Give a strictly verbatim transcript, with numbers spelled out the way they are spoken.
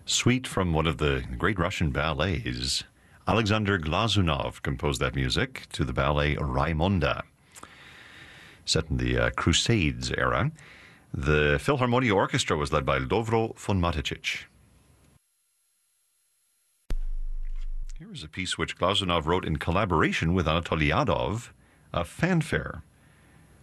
Suite from one of the great Russian ballets. Alexander Glazunov composed that music to the ballet Raimonda, set in the uh, Crusades era. The Philharmonia Orchestra was led by Lovro von Mateschitz. Here is a piece which Glazunov wrote in collaboration with Anatoly Yadov, a fanfare